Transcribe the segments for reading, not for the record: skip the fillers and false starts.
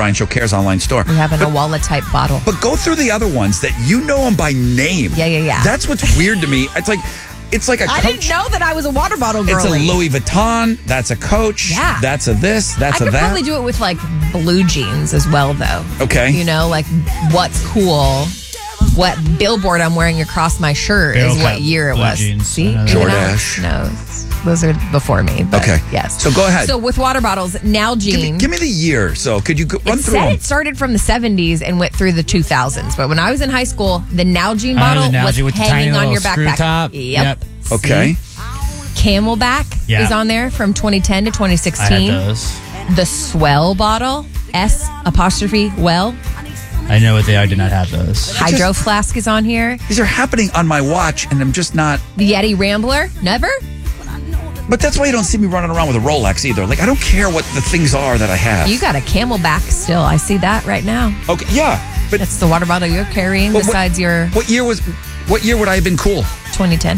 Ryan Show Cares online store. We have an Owala type bottle. But go through the other ones that you know them by name. Yeah. That's what's weird to me. It's like a Coach. I didn't know that I was a water bottle girl. It's a Louis Vuitton. That's a Coach. Yeah. That's a this. That's a that. I could probably do it with like blue jeans as well, though. Okay. You know, like what's cool. What billboard I'm wearing across my shirt is what year it was. Jeans. See? Jordache. No, those are before me. But Okay. Yes. So go ahead. So with water bottles, Nalgene. Give me the year. So could you run It through said them? it started from the 70s and went through the 2000s. But when I was in high school, the Nalgene bottle the Nalgene with was the tiny hanging on little your screw backpack. top. Yep. Okay. Camelback Yeah. is on there from 2010 to I 2016. had those. The Swell bottle, S''Well. I know what they are. I did not have those. Hydro Flask is on here. These are happening on my watch, and I'm just not. The Yeti Rambler, never. But that's why you don't see me running around with a Rolex either. Like, I don't care what the things are that I have. You got a Camelback still. I see that right now. Okay, yeah. But That's the water bottle you're carrying besides your what year would I have been cool? 2010.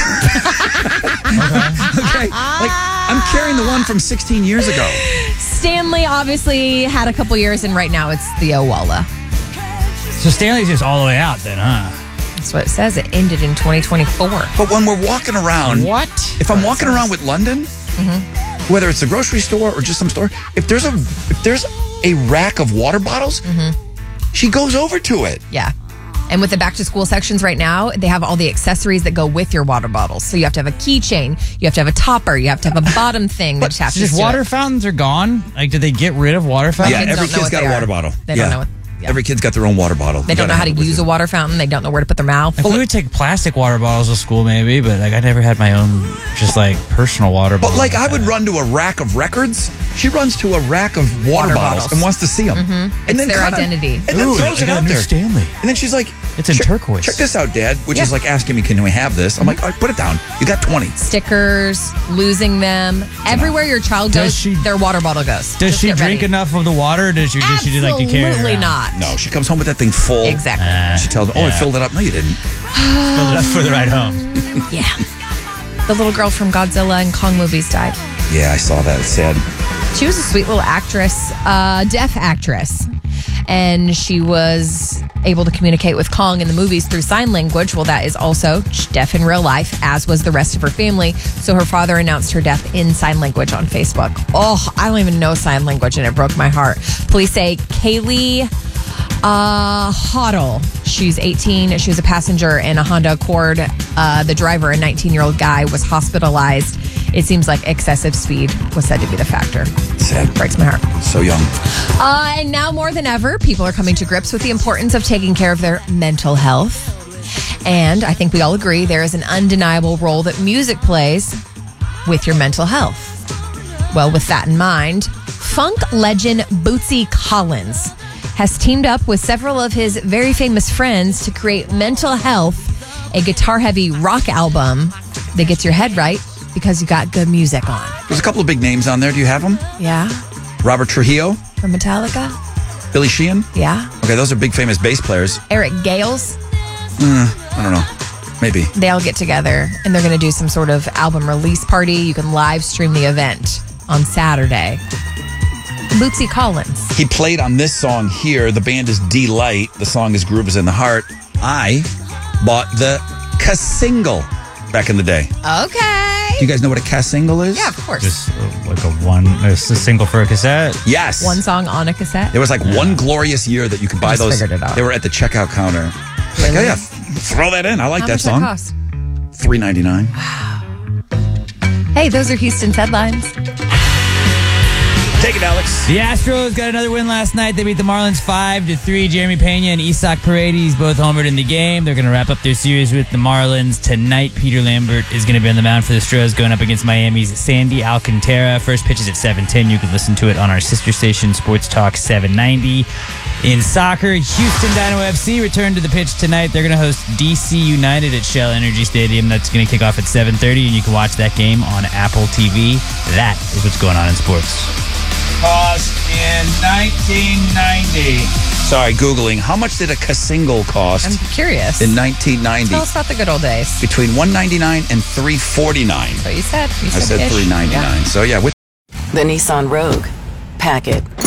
Okay. Like, I'm carrying the one from 16 years ago. Stanley obviously had a couple years, and right now it's the Owala. So Stanley's just all the way out then, huh? That's what it says. It ended in 2024. But when we're walking around, What? if I'm walking around with London, whether it's a grocery store or just some store, if there's a rack of water bottles, she goes over to it. Yeah. And with the back to school sections right now, they have all the accessories that go with your water bottles. So you have to have a keychain, you have to have a topper, you have to have a bottom thing that attaches Just to water it. fountains are gone? Like, did they get rid of water fountains? Yeah, kids every don't know kid's what got they a are. water bottle. They don't know what. Yeah. Every kid's got their own water bottle. They don't know how to use a water fountain. They don't know where to put their mouth. Like, we would take plastic water bottles to school maybe, but like I never had my own just like personal water bottle. But like I would run to a rack of records. She runs to a rack of water bottles and wants to see them. And It's their identity. And then Ooh, throws I it got a out new there. Stanley. And then she's like, It's in turquoise. Check this out, Dad. Which Yeah. is like asking me, can we have this? I'm like, all right, put it down. You got 20. Stickers, losing them. Everywhere your child Does goes, she- their water bottle goes. Does Just she get drink ready. enough of the water, or does she just like to carry it Absolutely around? not. No, she comes home with that thing full. Exactly. She tells me, oh, I Yeah. filled it up. No, you didn't. Filled it up for the ride home. Yeah. The little girl from Godzilla and Kong movies died. Yeah, I saw that. It's sad. She was a sweet little actress, deaf actress. And she was able to communicate with Kong in the movies through sign language. Well, that is also deaf in real life, as was the rest of her family. So her father announced her death in sign language on Facebook. Oh, I don't even know sign language, and it broke my heart. Police say Kaylee Hoddle. She's 18. She was a passenger in a Honda Accord. The driver, a 19-year-old guy, was hospitalized. It seems like excessive speed was said to be the factor. Sad. Breaks my heart. So young. And now more than ever, people are coming to grips with the importance of taking care of their mental health. And I think we all agree there is an undeniable role that music plays with your mental health. Well, with that in mind, funk legend Bootsy Collins has teamed up with several of his very famous friends to create Mental Health, a guitar-heavy rock album that gets your head right because you got good music on. There's a couple of big names on there. Do you have them? Yeah? Robert Trujillo, From Metallica? Billy Sheehan. Yeah? Okay, those are big famous bass players. Eric Gales? I don't know. Maybe. They all get together and they're going to do some sort of album release party. You can live stream the event on Saturday. Bootsy Collins. He played on this song here. The band is D-Light. The song is Groove is in the Heart. I bought the Ka-single back in the day. Okay. Do you guys know what a Ka-single is? Yeah, of course. Just like a single for a cassette. Yes. One song on a cassette. There was like one glorious year that you could buy just those. figured it out. They were at the checkout counter. Like, Really? oh, yeah, throw that in. I like How that much song. that cost? $3.99. Hey, those are Houston's headlines. Take it, Alex. The Astros got another win last night. They beat the Marlins 5-3. Jeremy Pena and Isak Paredes both homered in the game. They're going to wrap up their series with the Marlins tonight. Peter Lambert is going to be on the mound for the Astros going up against Miami's Sandy Alcantara. First pitch is at 7:10. You can listen to it on our sister station, Sports Talk 790. In soccer, Houston Dynamo FC returned to the pitch tonight. They're going to host DC United at Shell Energy Stadium. That's going to kick off at 7:30, and you can watch that game on Apple TV. That is what's going on in sports. Cost in 1990. Sorry, Googling. How much did a Ka-single cost I'm curious. in 1990? Tell us about the good old days. Between $199 and $349. That's what you said. You I said ish. $399. Yeah. So yeah, with The Nissan Rogue. Pack it.